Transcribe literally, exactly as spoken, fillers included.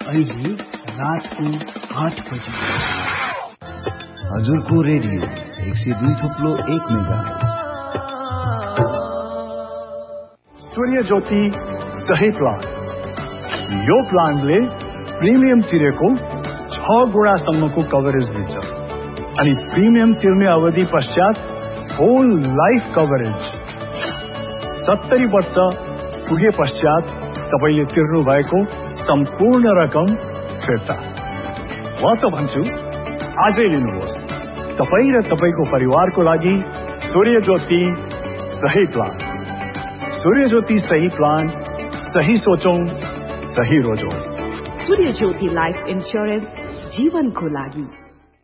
अहिले रातको आठ बजे हजुरको रेडियो एक सय दुई थुप्लो एक मेगा सूर्य ज्योति सही प्लान। यो प्लानले प्रिमियम तिरेको छ गुणासम्मको कभरेज दिन्छ अनि प्रिमियम तिर्ने अवधि पश्चात होल लाइफ कभरेज। सत्तरी वर्ष पुगे पश्चात तपाईले तिर्नु भएको सम्पूर्ण रकम फिर्ता। म त भन्छु आजै लिनुहोस् तपाई र तपाईको परिवारको लागि सूर्य ज्योति सही प्लान। सूर्य ज्योति सही प्लान, सही सोचौं, सही रोजौं। सूर्य ज्योति लाइफ इन्स्योरेन्स जीवनको लागि।